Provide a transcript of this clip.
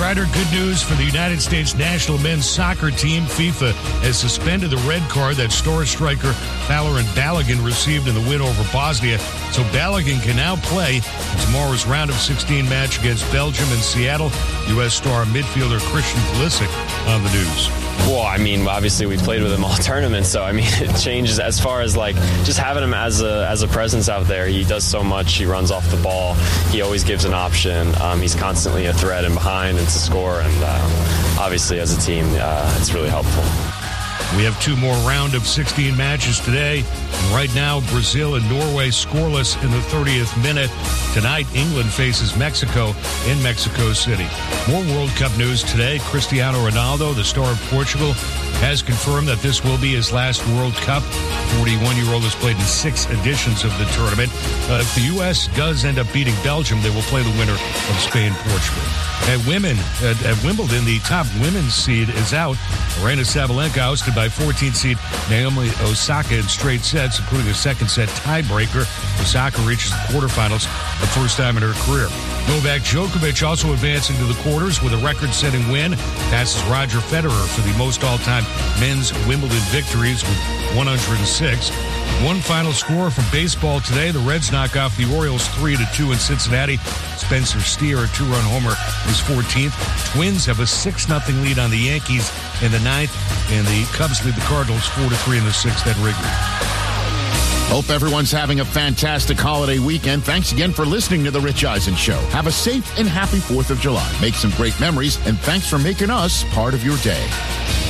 Ryder, good news for the United States national men's soccer team. FIFA has suspended the red card that star striker Fowler and Balogun received in the win over Bosnia. So Balogun can now play in tomorrow's round of 16 match against Belgium in Seattle. U.S. star midfielder Christian Pulisic on the news. Well, I mean, obviously we played with him all tournament, so I mean, it changes as far as like just having him as a presence out there. He does so much. He runs off the ball. He always gives an option. He's constantly a threat and behind and to score. And obviously, as a team, it's really helpful. We have two more round of 16 matches today. And right now, Brazil and Norway scoreless in the 30th minute. Tonight, England faces Mexico in Mexico City. More World Cup news today. Cristiano Ronaldo, the star of Portugal, has confirmed that this will be his last World Cup. 41-year-old has played in 6 editions of the tournament. If the U.S. does end up beating Belgium, they will play the winner of Spain-Portugal. At Wimbledon, the top women's seed is out. Aryna Sabalenka ousted by 14th seed Naomi Osaka in straight sets, including a second-set tiebreaker. Osaka reaches the quarterfinals the first time in her career. Novak Djokovic also advancing to the quarters with a record-setting win. Passes Roger Federer for the most all-time men's Wimbledon victories with 106. One final score from baseball today. The Reds knock off the Orioles 3-2 in Cincinnati. Spencer Steer, a 2-run homer, is 14th. Twins have a 6-0 lead on the Yankees in the 9th, and the Cubs lead the Cardinals 4-3 in the 6th at Wrigley. Hope everyone's having a fantastic holiday weekend. Thanks again for listening to The Rich Eisen Show. Have a safe and happy 4th of July. Make some great memories, and thanks for making us part of your day.